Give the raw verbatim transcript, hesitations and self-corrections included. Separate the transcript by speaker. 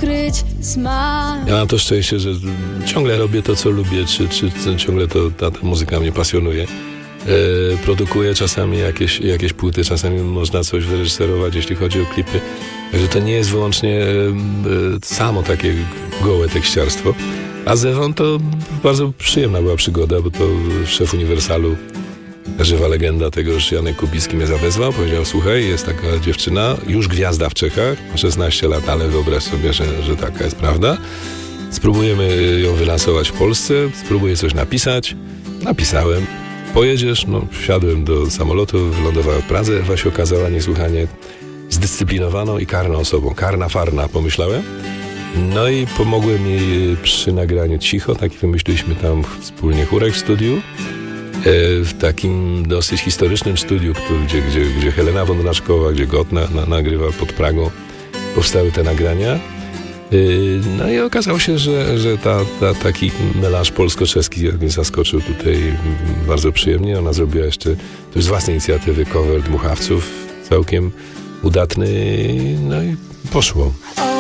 Speaker 1: ukryć smak.
Speaker 2: Ja mam to szczęście, że ciągle robię to, co lubię, czy, czy, czy ciągle to, ta, ta muzyka mnie pasjonuje. E, produkuję czasami jakieś, jakieś płyty, czasami można coś wyreżyserować, jeśli chodzi o klipy. Także to nie jest wyłącznie e, samo takie gołe tekściarstwo. A z Ewą to bardzo przyjemna była przygoda, bo to szef Uniwersalu, żywa legenda tego, już Janek Kubicki mnie zawezwał, powiedział: słuchaj, jest taka dziewczyna, już gwiazda w Czechach, ma szesnaście lat, ale wyobraź sobie, że, że taka jest prawda. Spróbujemy ją wylansować w Polsce, spróbuję coś napisać. Napisałem. Pojedziesz? No, wsiadłem do samolotu, wylądowałem w Pradze. Ewa się okazała niesłychanie zdyscyplinowaną i karną osobą. Karna farna, pomyślałem. No i pomogłem jej przy nagraniu Cicho, taki wymyśliliśmy tam wspólnie chórek w studiu. W takim dosyć historycznym studiu, który, gdzie, gdzie, gdzie Helena Wądraczkowa, gdzie Gott na, na, nagrywa pod Pragą, powstały te nagrania. No i okazało się, że, że ta, ta, taki melanż polsko-czeski mnie zaskoczył tutaj bardzo przyjemnie. Ona zrobiła jeszcze też z własnej inicjatywy cover Dmuchawców, całkiem udatny, no i poszło.